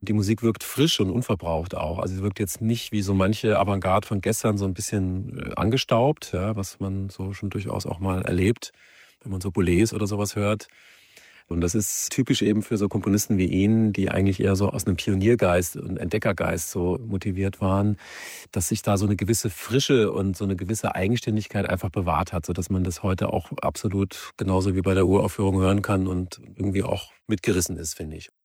Die Musik wirkt frisch und unverbraucht auch. Also sie wirkt jetzt nicht wie so manche Avantgarde von gestern so ein bisschen angestaubt, ja, was man so schon durchaus auch mal erlebt, wenn man so Boulez oder sowas hört. Und das ist typisch eben für so Komponisten wie ihn, die eigentlich eher so aus einem Pioniergeist und Entdeckergeist so motiviert waren, dass sich da so eine gewisse Frische und so eine gewisse Eigenständigkeit einfach bewahrt hat, sodass man das heute auch absolut genauso wie bei der Uraufführung hören kann und irgendwie auch mitgerissen ist, finde ich.